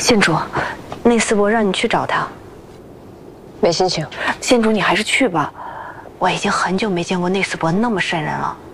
县主，内司伯让你去找他。 没心情。 县主，你还是去吧。我已经很久没见过内司伯那么瘆人了。